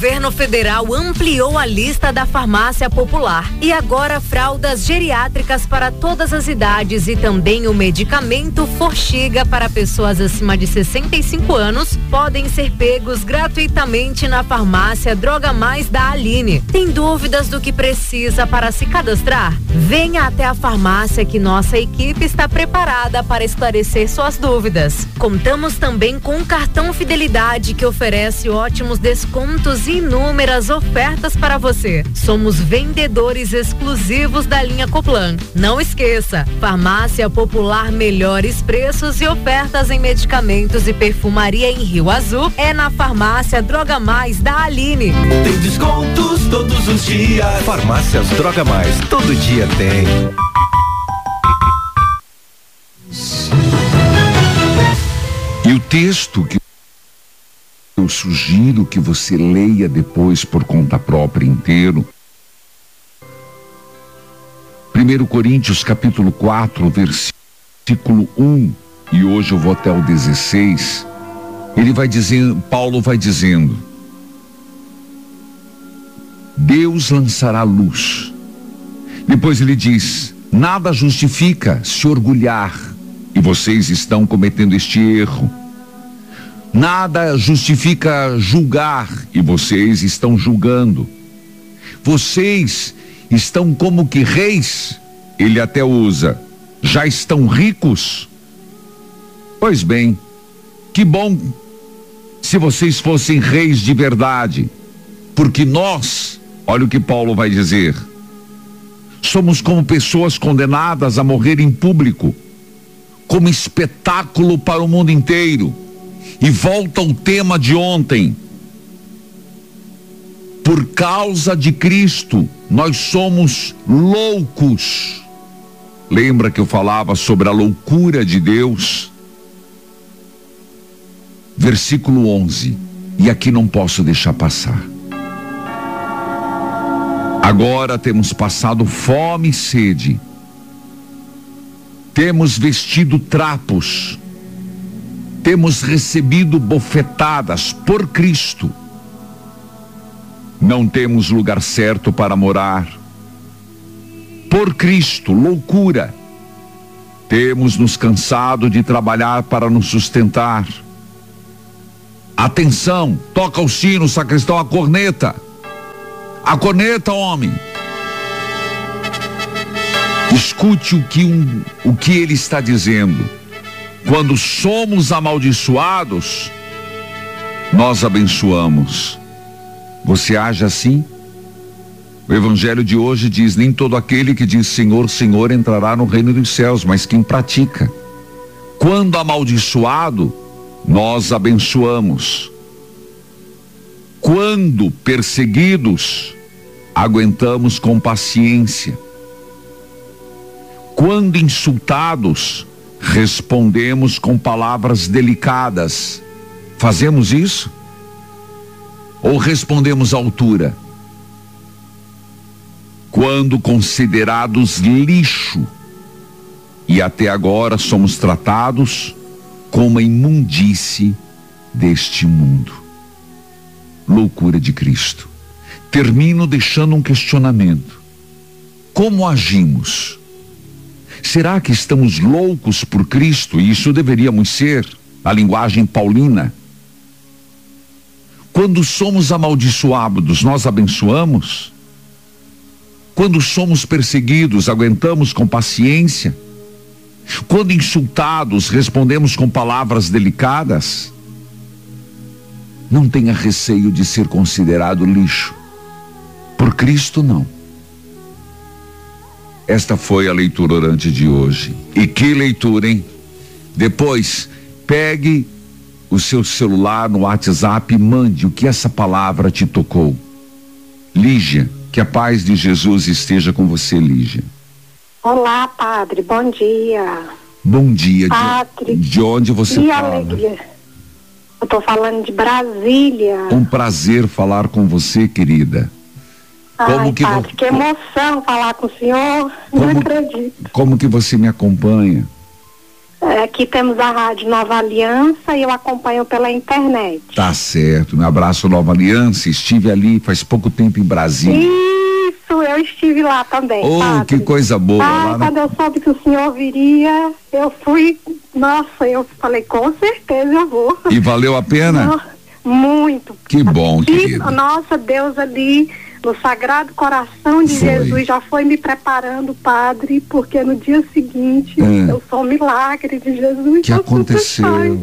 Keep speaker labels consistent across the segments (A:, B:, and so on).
A: governo federal ampliou a lista da farmácia popular e agora fraldas geriátricas para todas as idades e também o medicamento Forxiga para pessoas acima de 65 anos podem ser pegos gratuitamente na farmácia Droga Mais da Aline. Tem dúvidas do que precisa para se cadastrar? Venha até a farmácia que nossa equipe está preparada para esclarecer suas dúvidas. Contamos também com um cartão Fidelidade que oferece ótimos descontos e inúmeras ofertas para você. Somos vendedores exclusivos da linha Coplan. Não esqueça, Farmácia Popular, melhores preços e ofertas em medicamentos e perfumaria em Rio Azul é na farmácia Droga Mais da Aline.
B: Tem descontos todos os dias.
C: Farmácias Droga Mais, todo dia tem.
D: E o texto que eu sugiro que você leia depois por conta própria inteiro. 1 Coríntios capítulo 4, versículo 1, e hoje eu vou até o 16. Ele vai dizendo, Paulo vai dizendo: Deus lançará luz. Depois ele diz: nada justifica se orgulhar, e vocês estão cometendo este erro. Nada justifica julgar, e vocês estão julgando. Vocês estão como que reis, ele até usa, já estão ricos? Pois bem, que bom se vocês fossem reis de verdade, porque nós, olha o que Paulo vai dizer, somos como pessoas condenadas a morrer em público, como espetáculo para o mundo inteiro. E volta ao tema de ontem. Por causa de Cristo, nós somos loucos. Lembra que eu falava sobre a loucura de Deus? Versículo 11. E aqui não posso deixar passar. Agora temos passado fome e sede. Temos vestido trapos. Temos recebido bofetadas por Cristo. Não temos lugar certo para morar. Por Cristo, loucura. Temos nos cansado de trabalhar para nos sustentar. Atenção, toca o sino, sacristão, a corneta. A corneta, homem. Escute o que ele está dizendo. Quando somos amaldiçoados, nós abençoamos. Você age assim? O evangelho de hoje diz: nem todo aquele que diz Senhor, Senhor entrará no reino dos céus, mas quem pratica. Quando amaldiçoado, nós abençoamos. Quando perseguidos, aguentamos com paciência. Quando insultados, respondemos com palavras delicadas. Fazemos isso? Ou respondemos à altura? Quando considerados lixo, e até agora somos tratados como a imundície deste mundo. Loucura de Cristo. Termino deixando um questionamento. Como agimos? Será que estamos loucos por Cristo? E isso deveríamos ser, a linguagem paulina. Quando somos amaldiçoados, nós abençoamos? Quando somos perseguidos, aguentamos com paciência? Quando insultados, respondemos com palavras delicadas? Não tenha receio de ser considerado lixo. Por Cristo, não. Esta foi a leitura orante de hoje. E que leitura, hein? Depois, pegue o seu celular no WhatsApp e mande o que essa palavra te tocou. Lígia, que a paz de Jesus esteja com você, Lígia.
E: Olá, padre, bom dia.
D: Bom dia.
E: Padre,
D: de onde você fala?
E: Alegria. Eu estou falando de Brasília.
D: Um prazer falar com você, querida.
E: Ai, padre, que emoção falar com o senhor. Não acredito.
D: Como que você me acompanha?
E: Aqui temos a Rádio Nova Aliança e eu acompanho pela internet.
D: Tá certo, um abraço Nova Aliança, estive ali faz pouco tempo em Brasília.
E: Isso, eu estive lá também, padre.
D: Que coisa boa. Lá
E: quando eu soube que o senhor viria, eu fui, eu falei, com certeza eu vou.
D: E valeu a pena?
E: Muito.
D: Que bom, querido.
E: Nossa, Deus ali no Sagrado Coração de Jesus já foi me preparando, padre, porque no dia seguinte eu sou um milagre de Jesus.
D: Que aconteceu?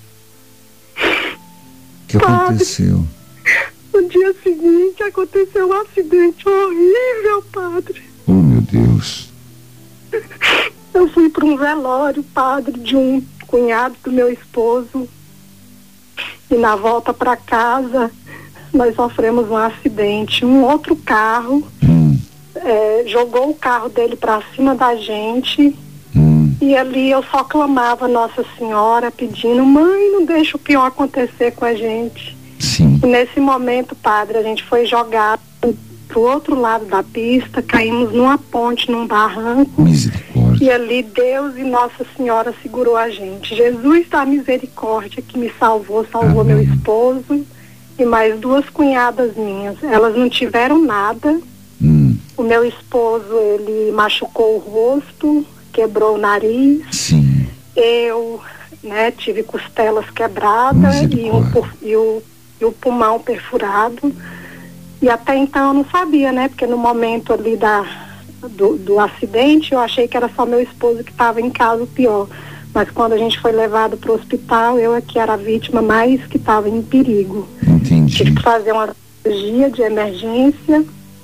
D: Que aconteceu?
E: No dia seguinte aconteceu um acidente horrível, padre.
D: Oh, meu Deus.
E: Eu fui para um velório, padre, de um cunhado do meu esposo. E na volta para casa, nós sofremos um acidente. Um outro carro jogou o carro dele para cima da gente. E ali eu só clamava Nossa Senhora, pedindo, mãe, não deixa o pior acontecer com a gente.
D: Sim.
E: E nesse momento, padre, a gente foi jogado pro outro lado da pista, caímos numa ponte, num barranco.
D: Misericórdia.
E: E ali Deus e Nossa Senhora segurou a gente. Jesus da misericórdia que me salvou meu esposo e mais 2 cunhadas minhas. Elas não tiveram nada. O meu esposo, ele machucou o rosto, quebrou o nariz.
D: Sim.
E: Eu, tive costelas quebradas e o pulmão perfurado. E até então eu não sabia, porque no momento ali do acidente eu achei que era só meu esposo que estava em casa, o pior. Mas quando a gente foi levado para o hospital, eu aqui era a vítima mais que estava em perigo.
D: Entendi.
E: Tive que fazer uma cirurgia de emergência,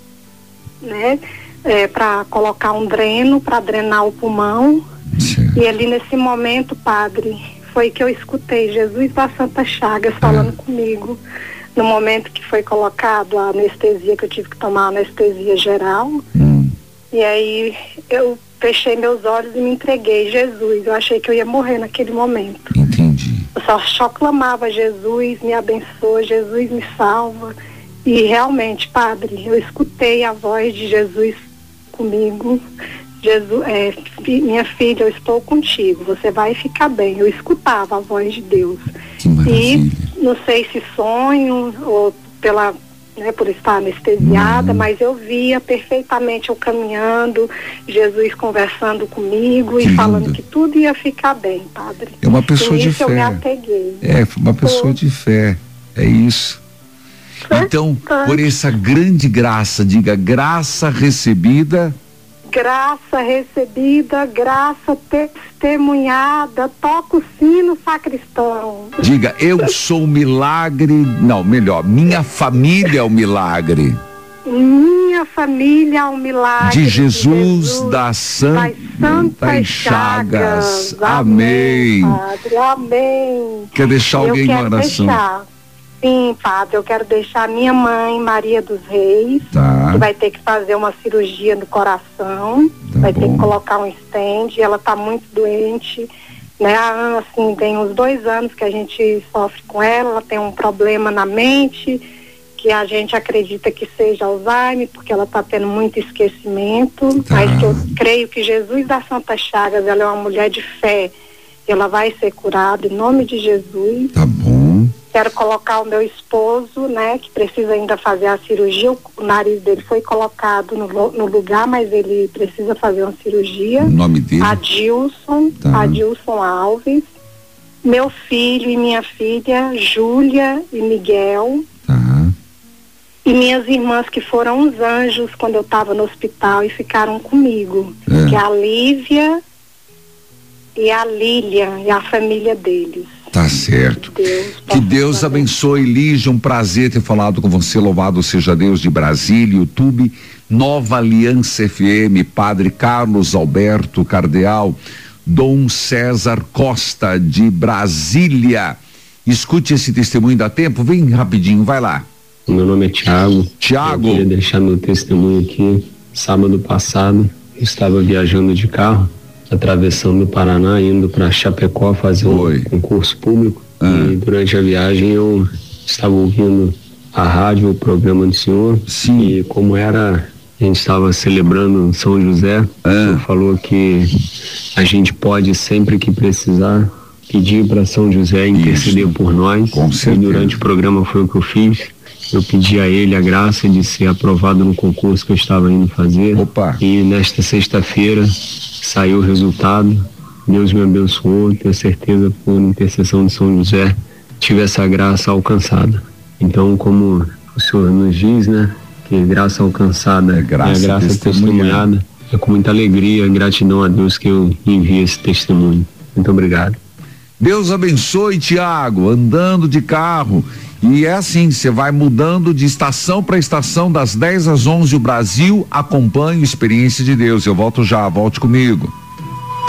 E: para colocar um dreno, para drenar o pulmão.
D: Certo.
E: E ali nesse momento, padre, foi que eu escutei Jesus da Santa Chagas falando comigo. No momento que foi colocado a anestesia, que eu tive que tomar anestesia geral. E aí eu fechei meus olhos e me entreguei. Jesus, eu achei que eu ia morrer naquele momento.
D: Entendi.
E: Eu só clamava, Jesus me abençoa, Jesus me salva. E realmente, padre, eu escutei a voz de Jesus comigo. Jesus, minha filha, eu estou contigo, você vai ficar bem. Eu escutava a voz de Deus.
D: Que maravilha.
E: E não sei se sonho ou por estar anestesiada, mas eu via perfeitamente eu caminhando, Jesus conversando comigo e falando que tudo ia ficar bem, padre.
D: É uma pessoa de fé.
E: Eu me apeguei.
D: Uma pessoa de fé. É isso. Então, por essa grande graça, diga, graça recebida.
E: Graça recebida, graça testemunhada, toca o sino, sacristão.
D: Diga, eu sou um milagre, não, melhor, minha família é um milagre.
E: Minha família é um milagre.
D: De Jesus das Santas Chagas. Amém.
E: Padre, amém.
D: Quer deixar alguém em oração?
E: Sim, padre, eu quero deixar minha mãe, Maria dos Reis, que vai ter que fazer uma cirurgia no coração, vai ter que colocar um stent, ela está muito doente, assim, tem uns 2 anos que a gente sofre com ela tem um problema na mente, que a gente acredita que seja Alzheimer, porque ela está tendo muito esquecimento, mas que eu creio que Jesus da Santa Chagas, ela é uma mulher de fé, ela vai ser curada em nome de Jesus.
D: Tá bom.
E: Quero colocar o meu esposo, que precisa ainda fazer a cirurgia. O nariz dele foi colocado no lugar, mas ele precisa fazer uma cirurgia.
D: O nome dele?
E: Adilson Alves. Meu filho e minha filha, Júlia e Miguel. E minhas irmãs que foram uns anjos quando eu estava no hospital e ficaram comigo. Que é a Lívia e a Lília e a família deles.
D: Tá certo. Que Deus abençoe, Lígia, um prazer ter falado com você, louvado seja Deus de Brasília, YouTube, Nova Aliança FM, Padre Carlos Alberto Cardeal, Dom César Costa de Brasília. Escute esse testemunho, dá tempo? Vem rapidinho, vai lá.
F: Meu nome é Tiago.
D: Tiago.
F: Eu queria deixar meu testemunho aqui. Sábado passado, eu estava viajando de carro, atravessando o Paraná, indo para Chapecó fazer um concurso público. E durante a viagem eu estava ouvindo a rádio, o programa do senhor.
D: Sim.
F: E como era A gente estava celebrando São José. O senhor falou que a gente pode, sempre que precisar, pedir para São José interceder por nós.
D: Com certeza.
F: E durante o programa foi o que eu fiz. Eu pedi a ele a graça de ser aprovado no concurso que eu estava indo fazer.
D: Opa.
F: E nesta sexta-feira saiu o resultado. Deus me abençoou, tenho certeza, por intercessão de São José, tive essa graça alcançada. Então, como o senhor nos diz, né, que graça alcançada é a graça testemunhada, é com muita alegria e gratidão a Deus que eu envio esse testemunho. Muito obrigado.
D: Deus abençoe, Tiago, andando de carro. E é assim, você vai mudando de estação para estação, das 10 às 11, o Brasil acompanha a experiência de Deus. Eu volto já, volte comigo.